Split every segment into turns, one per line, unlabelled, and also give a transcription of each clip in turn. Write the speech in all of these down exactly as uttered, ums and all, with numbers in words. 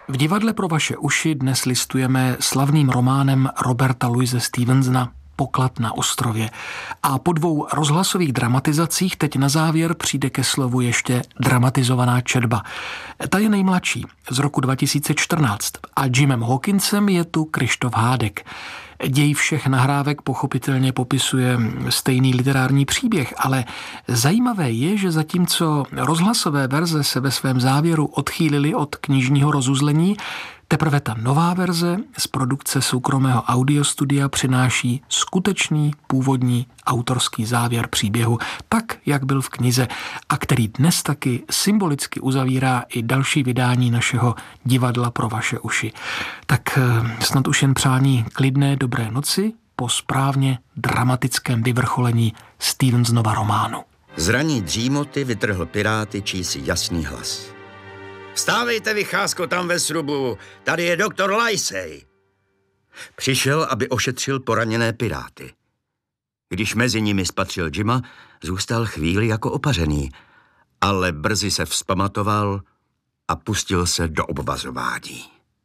V divadle pro vaše uši dnes listujeme slavným románem Roberta Louise Stevensona Poklad na ostrově. A po dvou rozhlasových dramatizacích teď na závěr přijde ke slovu ještě dramatizovaná četba. Ta je nejmladší, z roku dva tisíce čtrnáct a Jimem Hawkinsem je tu Kryštof Hádek. Děj všech nahrávek pochopitelně popisuje stejný literární příběh, ale zajímavé je, že zatímco rozhlasové verze se ve svém závěru odchýlily od knižního rozuzlení, teprve ta nová verze z produkce soukromého audiostudia přináší skutečný původní autorský závěr příběhu, tak, jak byl v knize a který dnes taky symbolicky uzavírá i další vydání našeho divadla pro vaše uši. Tak snad už jen přání klidné dobré noci po správně dramatickém vyvrcholení Stevensonova románu.
Z raní dřímoty vytrhl piráty čísi jasný hlas. Vstávejte, vycházko, tam ve srubu, tady je doktor Livesey. Přišel, aby ošetřil poraněné piráty. Když mezi nimi spatřil Jima, zůstal chvíli jako opařený, ale brzy se vzpamatoval a pustil se do obvazování.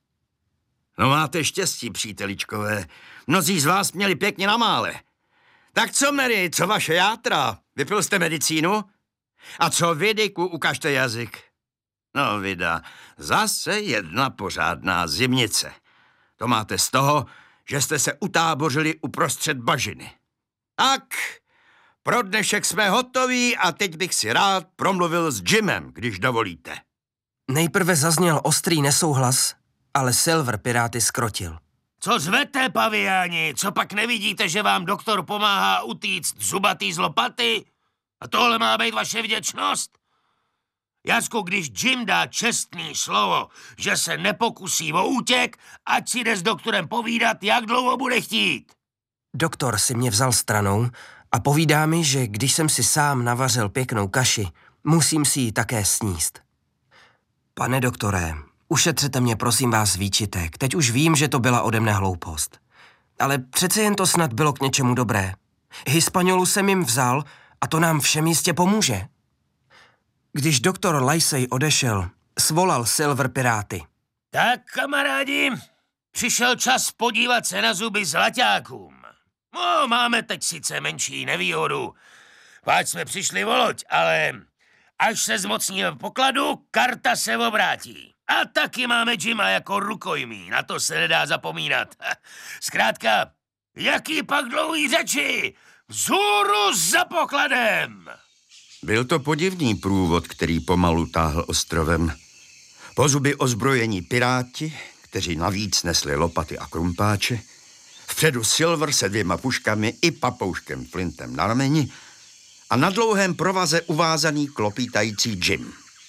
No máte štěstí, příteličkové, mnozí z vás měli pěkně na mále. Tak co, Mary, co vaše játra? Vypil jste medicínu? A co vy, Dicku, ukažte jazyk? No vida, zase jedna pořádná zimnice. To máte z toho, že jste se utábořili uprostřed bažiny. Tak, pro dnešek jsme hotoví a teď bych si rád promluvil s Jimem, když dovolíte.
Nejprve zazněl ostrý nesouhlas, ale Silver piráty skrotil.
Co zvete, paviáni? Co pak nevidíte, že vám doktor pomáhá utíct zubatý z lopaty? A tohle má být vaše vděčnost? Jasku, když Jim dá čestný slovo, že se nepokusí o útěk, ať si jde s doktorem povídat, jak dlouho bude chtít.
Doktor si mě vzal stranou a povídá mi, že když jsem si sám navařil pěknou kaši, musím si ji také sníst. Pane doktore, ušetřete mě prosím vás výčitek, teď už vím, že to byla ode mne hloupost. Ale přece jen to snad bylo k něčemu dobré. Hispanolu jsem jim vzal a to nám všem jistě pomůže. Když doktor Livesey odešel, svolal Silver piráty.
Tak, kamarádi, přišel čas podívat se na zuby zlaťákům. No, máme teď sice menší nevýhodu, páč jsme přišli o loď, ale až se zmocníme pokladu, karta se obrátí. A taky máme Jima jako rukojmí, na to se nedá zapomínat. Zkrátka, jaký pak dlouhý řeči, vzhůru za pokladem!
Byl to podivný průvod, který pomalu táhl ostrovem. Po zuby ozbrojení piráti, kteří navíc nesli lopaty a krumpáče, vpředu Silver se dvěma puškami i papouškem Flintem na rameni a na dlouhém provaze uvázaný klopítající Jim.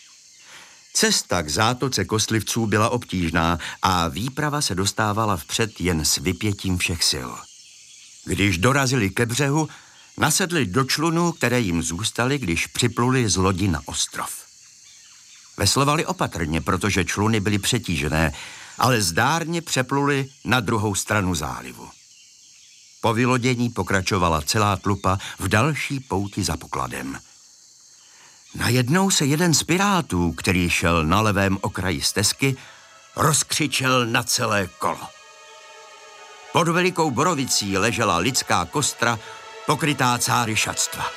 Cesta k zátoce kostlivců byla obtížná a výprava se dostávala vpřed jen s vypětím všech sil. Když dorazili ke břehu, nasedli do člunů, které jim zůstaly, když připluli z lodi na ostrov. Veslovali opatrně, protože čluny byly přetížené, ale zdárně přepluli na druhou stranu zálivu. Po vylodění pokračovala celá tlupa v další pouti za pokladem. Najednou se jeden z pirátů, který šel na levém okraji stezky, rozkřičel na celé kolo. Pod velikou borovicí ležela lidská kostra, pokrytá cáry šatstva.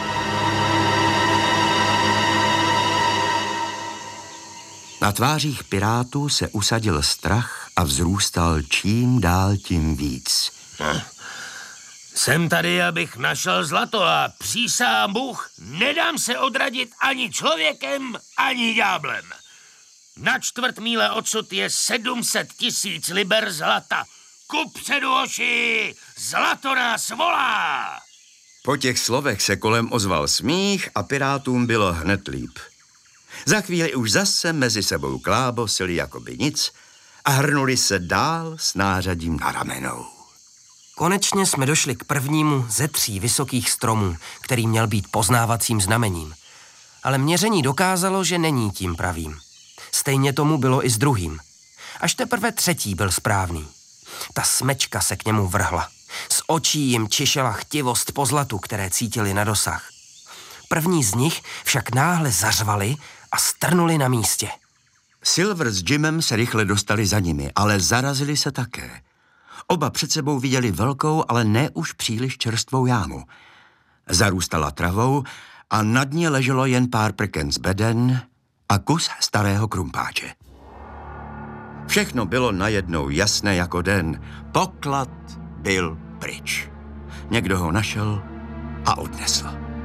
Na tvářích pirátů se usadil strach a vzrůstal čím dál tím víc.
Hm. Jsem tady, abych našel zlato a přísahám Bůh, nedám se odradit ani člověkem, ani ďáblem. Na čtvrt míle odsud je sedm set tisíc liber zlata. Kupředu, hoši, zlato nás volá!
Po těch slovech se kolem ozval smích a pirátům bylo hned líp. Za chvíli už zase mezi sebou klábosili jakoby nic a hrnuli se dál s nářadím na ramenou.
Konečně jsme došli k prvnímu ze tří vysokých stromů, který měl být poznávacím znamením. Ale měření dokázalo, že není tím pravým. Stejně tomu bylo i s druhým. Až teprve třetí byl správný. Ta smečka se k němu vrhla. Z očí jim čišela chtivost po zlatu, které cítili na dosah. První z nich však náhle zařvali a strnuli na místě.
Silver s Jimem se rychle dostali za nimi, ale zarazili se také. Oba před sebou viděli velkou, ale ne už příliš čerstvou jámu. Zarůstala travou a na dně leželo jen pár prken z beden a kus starého krumpáče. Všechno bylo najednou jasné jako den. Poklad byl pryč. Někdo ho našel a odnesl.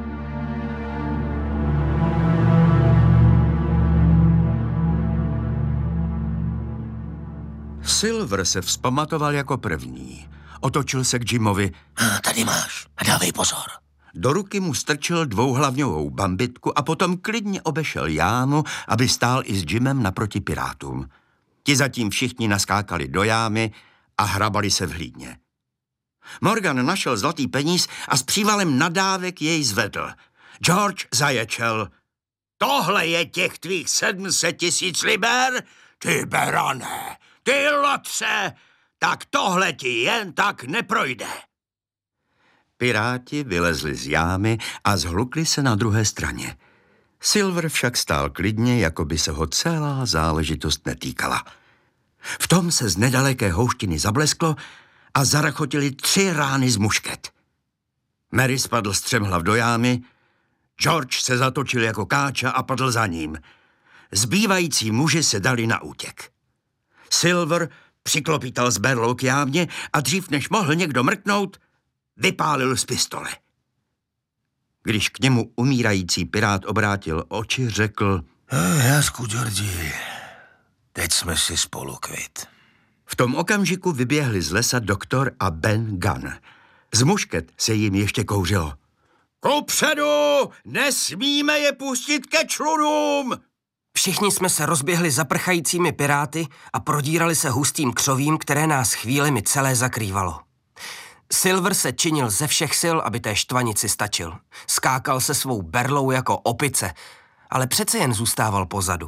Silver se vzpamatoval jako první. Otočil se k Jimovi.
Tady máš a dávej pozor.
Do ruky mu strčil dvouhlavňovou bambitku a potom klidně obešel jámu, aby stál i s Jimem naproti pirátům. Ti zatím všichni naskákali do jámy a hrabali se v hlídně. Morgan našel zlatý peníz a s přívalem nadávek jej zvedl. George zaječel. Tohle je těch tvých sedm set tisíc liber? Ty berane, ty lotře, tak tohle ti jen tak neprojde. Piráti vylezli z jámy a zhlukli se na druhé straně. Silver však stál klidně, jako by se ho celá záležitost netýkala. V tom se z nedaleké houštiny zablesklo a zarachotili tři rány z mušket. Mary spadl střemhlav do jámy, George se zatočil jako káča a padl za ním. Zbývající muži se dali na útěk. Silver přiklopítal z berlou k jámě a dřív než mohl někdo mrknout, vypálil z pistole. Když k němu umírající pirát obrátil oči, řekl:
Jásku, Georgi, teď jsme si spolu kvit.
V tom okamžiku vyběhli z lesa doktor a Ben Gunn. Z mušket se jim ještě kouřilo. Kupředu! Nesmíme je pustit ke člunům!
Všichni jsme se rozběhli za prchajícími piráty a prodírali se hustým křovím, které nás chvílemi celé zakrývalo. Silver se činil ze všech sil, aby té štvanici stačil. Skákal se svou berlou jako opice, ale přece jen zůstával pozadu.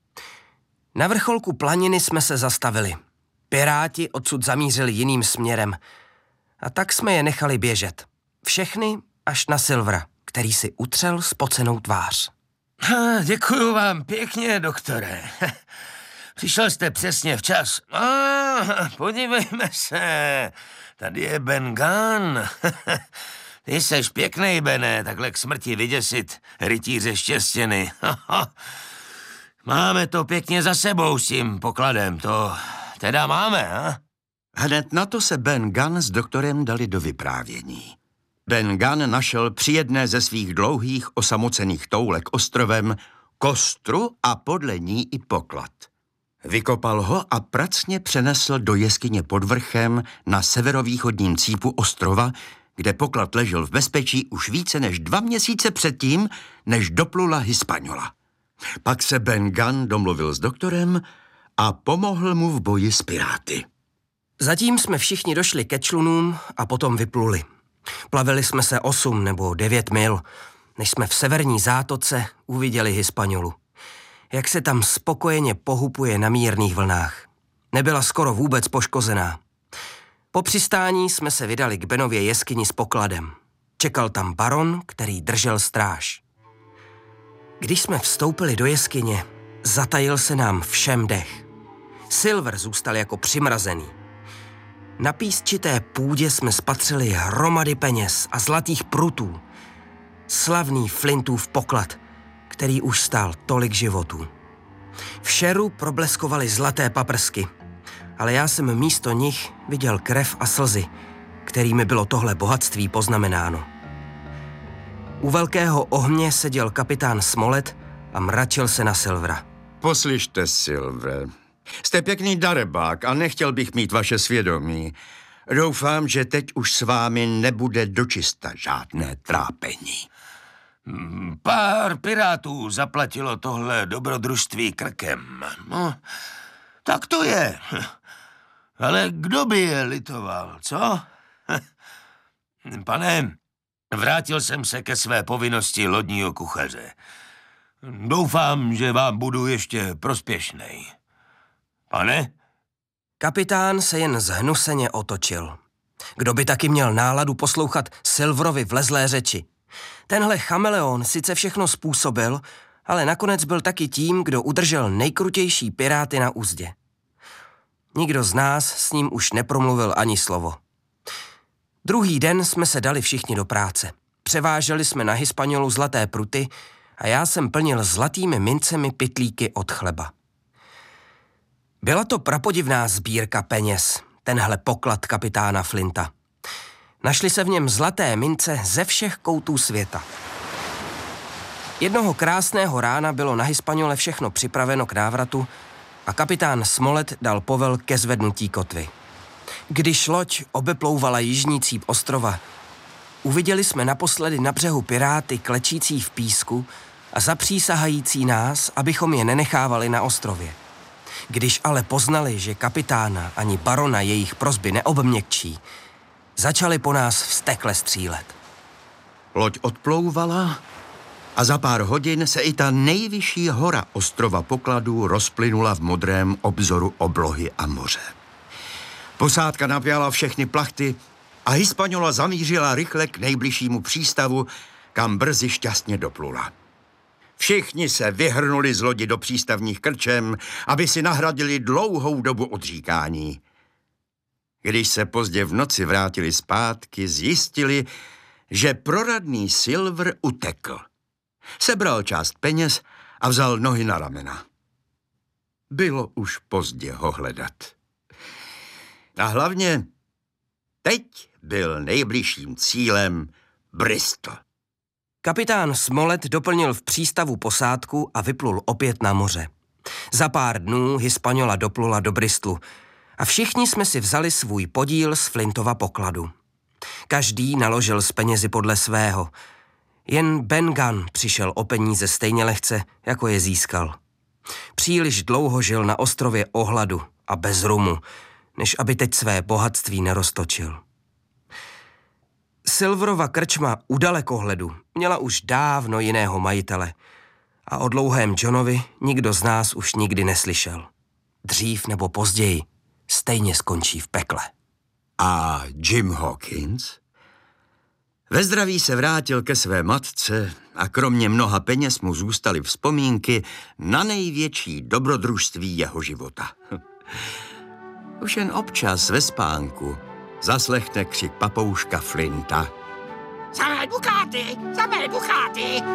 Na vrcholku planiny jsme se zastavili. Piráti odsud zamířili jiným směrem a tak jsme je nechali běžet. Všechny až na Silvera, který si utřel spocenou tvář.
Děkuju vám pěkně, doktore. Přišel jste přesně včas. Ah, podívejme se, tady je Ben Gunn. Ty seš pěknej, Bene, takhle k smrti vyděsit rytíře štěstěny. Máme to pěkně za sebou s tím pokladem, to teda máme, ha?
Hned na to se Ben Gunn s doktorem dali do vyprávění. Ben Gunn našel při jedné ze svých dlouhých osamocených toulek ostrovem kostru a podle ní i poklad. Vykopal ho a pracně přenesl do jeskyně pod vrchem na severovýchodním cípu ostrova, kde poklad ležel v bezpečí už více než dva měsíce předtím, než doplula Hispaniola. Pak se Ben Gunn domluvil s doktorem a pomohl mu v boji s piráty.
Zatím jsme všichni došli ke člunům a potom vypluli. Plavili jsme se osm nebo devět mil, než jsme v severní zátoce uviděli Hispaniolu. Jak se tam spokojeně pohupuje na mírných vlnách. Nebyla skoro vůbec poškozená. Po přistání jsme se vydali k Benově jeskyni s pokladem. Čekal tam baron, který držel stráž. Když jsme vstoupili do jeskyně, zatajil se nám všem dech. Silver zůstal jako přimrazený. Na písčité půdě jsme spatřili hromady peněz a zlatých prutů. Slavný Flintův poklad, který už stál tolik životů. V šeru probleskovaly zlaté paprsky, ale já jsem místo nich viděl krev a slzy, kterými bylo tohle bohatství poznamenáno. U velkého ohně seděl kapitán Smollett a mračil se na Silvera.
Poslyšte, Silver, jste pěkný darebák a nechtěl bych mít vaše svědomí. Doufám, že teď už s vámi nebude dočista žádné trápení.
Pár pirátů zaplatilo tohle dobrodružství krkem. No, tak to je. Ale kdo by je litoval, co? Pane, vrátil jsem se ke své povinnosti lodního kuchaře. Doufám, že vám budu ještě prospěšnej. Pane?
Kapitán se jen zhnuseně otočil. Kdo by taky měl náladu poslouchat Silverovi vlezlé řeči? Tenhle chameleon sice všechno způsobil, ale nakonec byl taky tím, kdo udržel nejkrutější piráty na uzdě. Nikdo z nás s ním už nepromluvil ani slovo. Druhý den jsme se dali všichni do práce. Převáželi jsme na Hispaniolu zlaté pruty a já jsem plnil zlatými mincemi pytlíky od chleba. Byla to prapodivná sbírka peněz, tenhle poklad kapitána Flinta. Našly se v něm zlaté mince ze všech koutů světa. Jednoho krásného rána bylo na Hispaniole všechno připraveno k návratu a kapitán Smollett dal povel ke zvednutí kotvy. Když loď obeplouvala jižní cíp ostrova, uviděli jsme naposledy na břehu piráty klečící v písku a zapřísahající nás, abychom je nenechávali na ostrově. Když ale poznali, že kapitána ani barona jejich prosby neobměkčí, začali po nás vztekle střílet.
Loď odplouvala a za pár hodin se i ta nejvyšší hora ostrova pokladů rozplynula v modrém obzoru oblohy a moře. Posádka napjala všechny plachty a Hispaniola zamířila rychle k nejbližšímu přístavu, kam brzy šťastně doplula. Všichni se vyhrnuli z lodi do přístavních krčem, aby si nahradili dlouhou dobu odříkání. Když se pozdě v noci vrátili zpátky, zjistili, že proradný Silver utekl. Sebral část peněz a vzal nohy na ramena. Bylo už pozdě ho hledat. A hlavně teď byl nejbližším cílem Bristol.
Kapitán Smollett doplnil v přístavu posádku a vyplul opět na moře. Za pár dnů Hispaniola doplula do Bristolu a všichni jsme si vzali svůj podíl z Flintova pokladu. Každý naložil z penězi podle svého. Jen Ben Gunn přišel o peníze stejně lehce, jako je získal. Příliš dlouho žil na ostrově o hladu a bez rumu, než aby teď své bohatství neroztočil. Silverova krčma u dalekohledu měla už dávno jiného majitele a o dlouhém Johnovi nikdo z nás už nikdy neslyšel. Dřív nebo později stejně skončí v pekle.
A Jim Hawkins? Ve zdraví se vrátil ke své matce a kromě mnoha peněz mu zůstaly vzpomínky na největší dobrodružství jeho života. Už jen občas ve spánku zaslechne křik papouška Flinta.
Samé dukáty, samé dukáty!